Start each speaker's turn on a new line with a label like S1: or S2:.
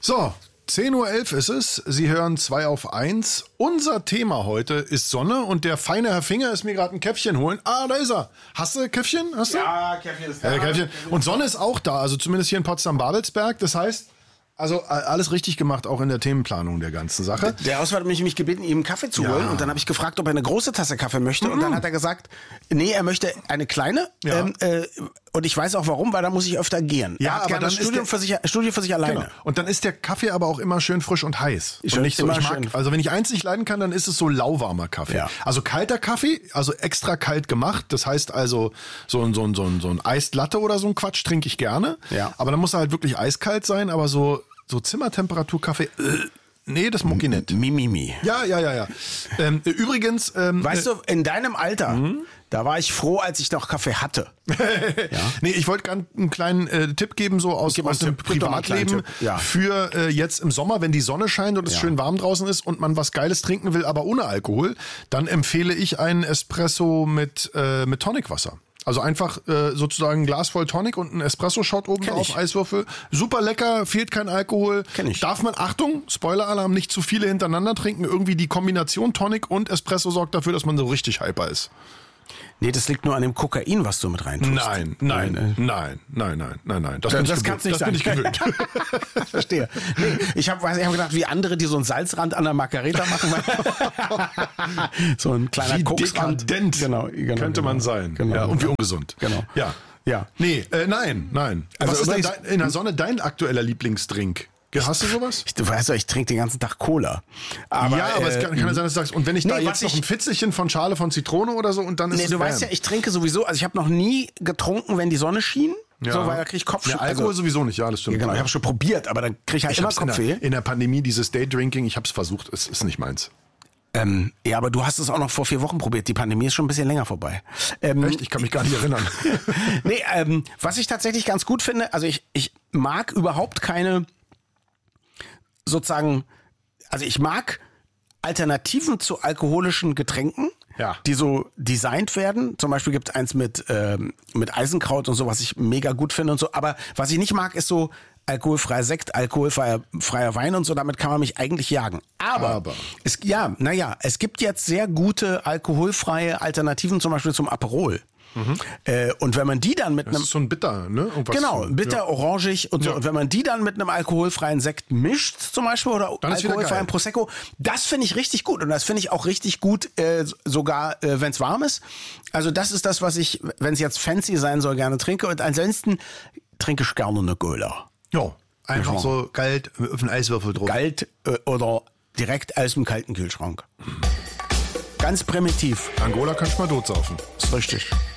S1: So, 10:11 Uhr ist es. Sie hören 2 auf 1. Unser Thema heute ist Sonne und der feine Herr Finger ist mir gerade ein Käffchen holen. Ah, da ist er. Hast du Käffchen? Hast du?
S2: Ja, Käffchen ist da.
S1: Käffchen. Und Sonne ist auch da, also zumindest hier in Potsdam-Babelsberg. Das heißt, also alles richtig gemacht, auch in der Themenplanung der ganzen Sache.
S2: Der Auswart hat mich gebeten, ihm einen Kaffee zu holen. Und dann habe ich gefragt, ob er eine große Tasse Kaffee möchte. Und dann hat er gesagt, nee, er möchte eine kleine.
S1: Ja.
S2: Und ich weiß auch warum, weil da muss ich öfter gehen.
S1: Ja,
S2: er hat
S1: aber
S2: gerne
S1: dann
S2: das Studio für sich alleine.
S1: Genau. Und dann ist der Kaffee aber auch immer schön frisch und heiß.
S2: Ich
S1: und nicht so,
S2: immer
S1: ich mag,
S2: schön.
S1: also wenn ich eins nicht leiden kann, dann ist es so lauwarmer Kaffee.
S2: Ja.
S1: Also kalter Kaffee, also extra kalt gemacht. Das heißt also so ein Iced Latte oder so ein Quatsch trinke ich gerne.
S2: Ja.
S1: Aber dann muss er halt wirklich eiskalt sein, aber so Zimmertemperatur Kaffee, nee, das mag ich nicht.
S2: Mimimi.
S1: Ja. Übrigens,
S2: Weißt du, in deinem Alter, da war ich froh, als ich noch Kaffee hatte. Ja?
S1: Nee, ich wollte gerade einen kleinen Tipp geben, so aus dem
S2: Gib doch mal einen
S1: Privatleben
S2: kleinen Tipp. Ja.
S1: für jetzt im Sommer, wenn die Sonne scheint und es schön warm draußen ist und man was Geiles trinken will, aber ohne Alkohol, dann empfehle ich einen Espresso mit Tonicwasser. Also einfach sozusagen ein Glas voll Tonic und ein Espresso-Shot oben drauf, Eiswürfel. Super lecker, fehlt kein Alkohol.
S2: Kenn ich.
S1: Darf man, Achtung, Spoiler-Alarm, nicht zu viele hintereinander trinken. Irgendwie die Kombination Tonic und Espresso sorgt dafür, dass man so richtig hyper ist.
S2: Nee, das liegt nur an dem Kokain, was du mit reintust.
S1: Nein.
S2: Das kann's nicht sein.
S1: Bin ich gewöhnt.
S2: Verstehe. Nee, ich hab gedacht, wie andere, die so einen Salzrand an der Margarita machen. So ein kleiner
S1: Wie
S2: Koksrand.
S1: dekadent
S2: Genau,
S1: könnte man sein.
S2: Genau.
S1: Ja, und wie ungesund.
S2: Genau.
S1: Ja. Nee, nein.
S2: Also
S1: Was ist denn
S2: übrigens-
S1: in der Sonne dein aktueller Lieblingsdrink? Hast du sowas?
S2: Du weißt doch, ich trinke den ganzen Tag Cola. Aber,
S1: ja, aber es kann ja sein, dass du sagst, und wenn ich da
S2: nee,
S1: jetzt noch ein Fitzelchen von Schale von Zitrone oder so und dann ist
S2: Nee,
S1: es
S2: du
S1: bam.
S2: weißt ja, ich trinke sowieso, also ich habe noch nie getrunken, wenn die Sonne schien.
S1: Ja.
S2: So, weil da kriege ich Kopfweh.
S1: Ja, Alkohol sowieso nicht, ja, das stimmt.
S2: Ja, genau, ich habe schon probiert, aber dann kriege ich halt
S1: Ich
S2: immer
S1: hab's
S2: Kopfweh.
S1: in der Pandemie, dieses Daydrinking, ich habe es versucht, es ist nicht meins.
S2: Ja, aber du hast es auch noch vor 4 Wochen probiert. Die Pandemie ist schon ein bisschen länger vorbei.
S1: Echt? Ich kann mich gar nicht erinnern.
S2: Nee, was ich tatsächlich ganz gut finde, also ich mag überhaupt keine sozusagen, also ich mag Alternativen zu alkoholischen Getränken,
S1: Ja.
S2: die so designt werden. Zum Beispiel gibt es eins mit Eisenkraut und so, was ich mega gut finde und so. Aber was ich nicht mag, ist so alkoholfreier Sekt, alkoholfreier Wein und so. Damit kann man mich eigentlich jagen. Aber. Es gibt jetzt sehr gute alkoholfreie Alternativen, zum Beispiel zum Aperol. Und wenn man die dann mit
S1: Das
S2: einem
S1: ist so ein Bitter, ne? Irgendwas
S2: Genau, bitter,
S1: ja.
S2: orangig und so.
S1: Ja.
S2: Und wenn man die dann mit einem alkoholfreien Sekt mischt, zum Beispiel, oder
S1: Dann ist wieder
S2: alkoholfreien
S1: geil.
S2: Prosecco, das finde ich richtig gut. Und das finde ich auch richtig gut, sogar wenn es warm ist. Also das ist das, was ich, wenn es jetzt fancy sein soll, gerne trinke. Und ansonsten trinke ich gerne eine Cola.
S1: Ja, einfach
S2: Ja.
S1: so kalt auf einen Eiswürfel drauf.
S2: Kalt oder direkt aus dem kalten Kühlschrank. Ganz primitiv.
S1: Angola kannst du mal totsaufen.
S2: Ist richtig.